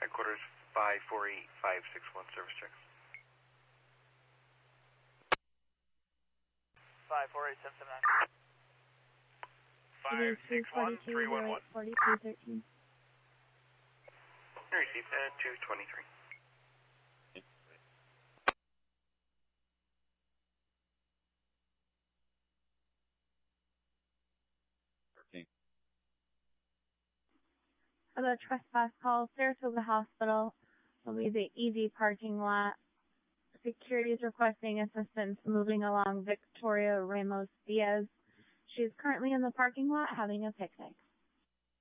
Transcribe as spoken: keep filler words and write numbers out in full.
Headquarters five four eight five six one, service check. five four eight seven seven nine. five six one three one one. forty-two thirteen. Received at two twenty-three. For the trespass call, Saratoga Hospital will be the E V parking lot. Security is requesting assistance moving along Victoria Ramos Diaz. She is currently in the parking lot having a picnic.